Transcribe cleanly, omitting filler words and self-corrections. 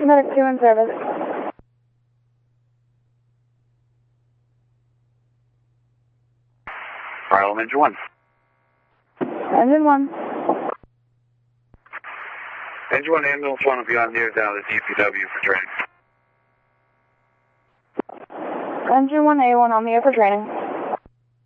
Medic 2 in service. Problem Engine 1. Engine 1. Engine 1, ambulance 1 will be on near down to DPW for training. Engine 1A1 on the air for training.